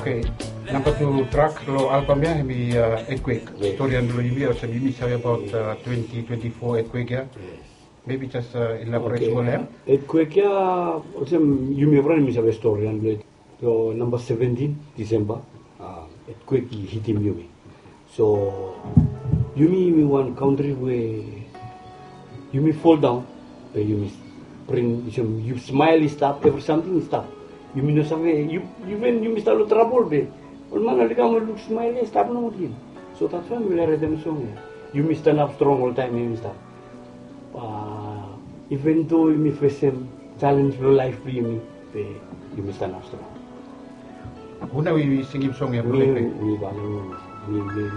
Okay. Number 2 track lo albumnya mi earthquake. Story yang dulu ini also mi say about 2024 earthquake ya. Maybe just elaborate small ya. Earthquake ya, you may run me a story and so number 17 December earthquake hit him Yumi. So Yumi one country where Yumi fall down, where Yumi bring you smile stop, every something stop. You mean you when you start to trouble be. Man ali kamu look smile stop no more. So that's why we are them song. You stand up strong all time you stop. Even though you face some challenge for life for you stand up strong. Una we singing song ya. We